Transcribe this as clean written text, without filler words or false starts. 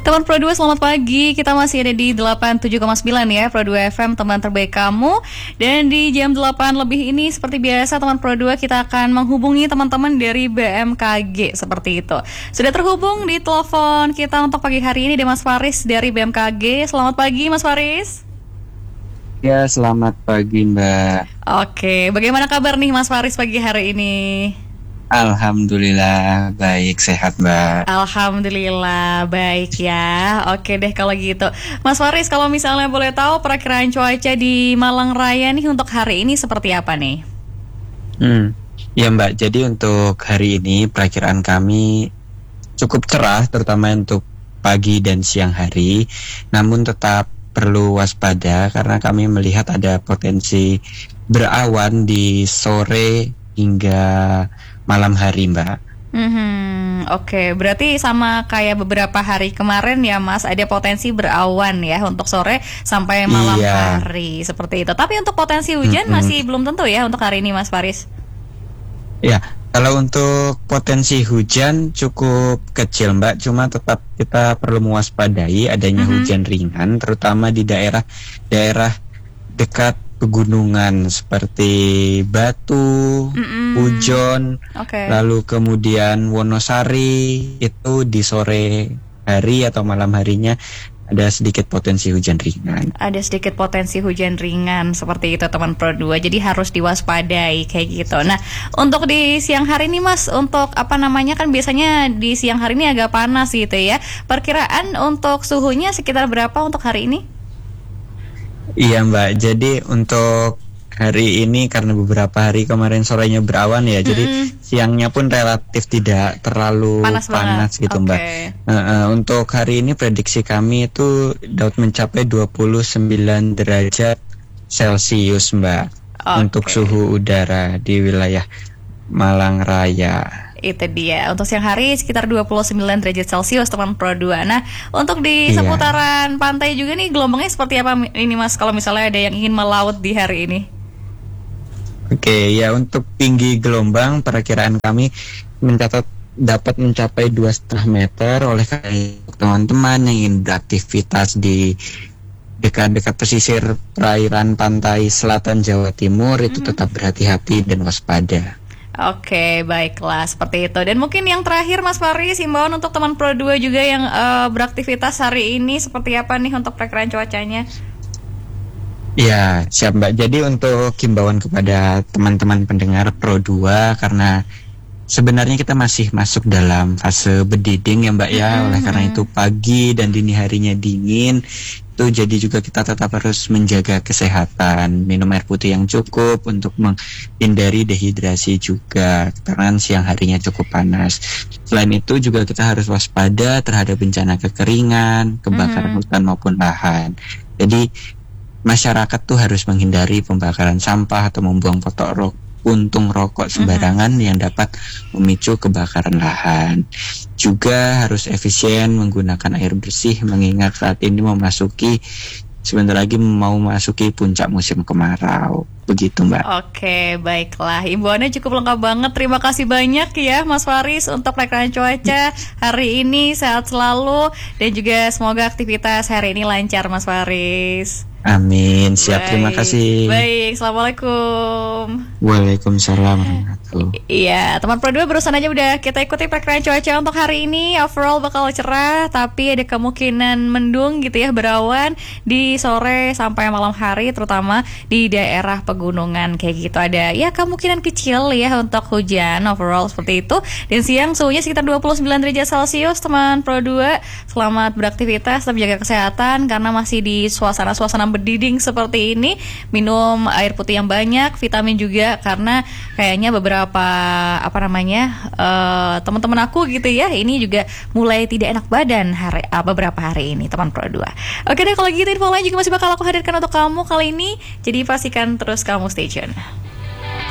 Teman Pro 2, selamat pagi. Kita masih ada di 87,9 ya, Pro 2 FM, teman terbaik kamu. Dan di jam 8 lebih ini, seperti biasa teman Pro 2, kita akan menghubungi teman-teman dari BMKG, seperti itu. Sudah terhubung di telepon kita untuk pagi hari ini, ada Mas Faris dari BMKG. Selamat pagi Mas Faris. Ya, selamat pagi Mbak. Oke, bagaimana kabar nih Mas Faris pagi hari ini? Alhamdulillah baik, sehat Mbak. Alhamdulillah baik ya. Oke deh kalau gitu. Mas Faris, kalau misalnya boleh tahu perakiraan cuaca di Malang Raya nih untuk hari ini seperti apa nih? Ya Mbak, jadi untuk hari ini perakiraan kami cukup cerah, terutama untuk pagi dan siang hari. Namun tetap perlu waspada karena kami melihat ada potensi berawan di sore hingga malam hari Mbak. Oke, berarti sama kayak beberapa hari kemarin ya Mas, ada potensi berawan ya untuk sore sampai malam hari seperti itu. Tapi untuk potensi hujan masih belum tentu ya untuk hari ini Mas Faris. Ya, kalau untuk potensi hujan cukup kecil Mbak, cuma tetap kita perlu mewaspadai adanya hujan ringan, terutama di daerah dekat pegunungan seperti Batu, Pujon, lalu kemudian Wonosari, itu di sore hari atau malam harinya ada sedikit potensi hujan ringan. Ada sedikit potensi hujan ringan seperti itu teman Pro 2. Jadi harus diwaspadai kayak gitu. Nah, untuk di siang hari ini Mas, untuk kan biasanya di siang hari ini agak panas gitu ya. Perkiraan untuk suhunya sekitar berapa untuk hari ini? Iya Mbak, jadi untuk hari ini karena beberapa hari kemarin sorenya berawan ya, jadi siangnya pun relatif tidak terlalu panas gitu Mbak. Untuk hari ini prediksi kami itu dapat mencapai 29 derajat Celcius Mbak, untuk suhu udara di wilayah Malang Raya. Itu dia, untuk siang hari sekitar 29 derajat Celcius teman Pro 2. Nah, untuk di seputaran pantai juga nih gelombangnya seperti apa ini Mas, kalau misalnya ada yang ingin melaut di hari ini? Oke, ya untuk tinggi gelombang perakiraan kami mencatat dapat mencapai 2,5 meter. Oleh karena teman-teman yang ingin beraktivitas di dekat-dekat pesisir perairan pantai selatan Jawa Timur itu tetap berhati-hati dan waspada. Oke, baiklah seperti itu. Dan mungkin yang terakhir Mas Faris, himbauan untuk teman Pro 2 juga yang beraktivitas hari ini seperti apa nih untuk perakiraan cuacanya? Ya, siap Mbak. Jadi untuk himbauan kepada teman-teman pendengar Pro 2, karena sebenarnya kita masih masuk dalam fase bediding ya Mbak ya. Oleh karena itu pagi dan dini harinya dingin, itu jadi juga kita tetap harus menjaga kesehatan, minum air putih yang cukup untuk menghindari dehidrasi juga, karena siang harinya cukup panas. Selain itu juga kita harus waspada terhadap bencana kekeringan, kebakaran hutan maupun lahan. Jadi masyarakat tuh harus menghindari pembakaran sampah atau membuang puntung rokok sembarangan yang dapat memicu kebakaran lahan. Juga harus efisien menggunakan air bersih, mengingat saat ini sebentar lagi mau memasuki puncak musim kemarau. Begitu Mbak. Oke, baiklah. Himbauannya cukup lengkap banget. Terima kasih banyak ya Mas Faris untuk perakiraan cuaca hari ini. Sehat selalu dan juga semoga aktivitas hari ini lancar Mas Faris. Amin, siap. Terima kasih. Baik, Assalamualaikum. Waalaikumsalam warahmatullahi. Iya, teman Pro 2 barusan aja udah kita ikuti perakiraan cuaca untuk hari ini. Overall bakal cerah, tapi ada kemungkinan mendung gitu ya, berawan di sore sampai malam hari, terutama di daerah pegunungan kayak gitu. Ada ya kemungkinan kecil ya untuk hujan overall seperti itu. Dan siang suhunya sekitar 29 derajat Celcius teman Pro 2. Selamat beraktivitas, tetap jaga kesehatan karena masih di suasana berdiding seperti ini. Minum air putih yang banyak, vitamin juga, karena kayaknya beberapa teman-teman aku gitu ya, ini juga mulai tidak enak badan beberapa hari ini teman Pro 2. Oke deh, kalau gitu info lain juga masih bakal aku hadirkan untuk kamu kali ini. Jadi pastikan terus kamu stay tune.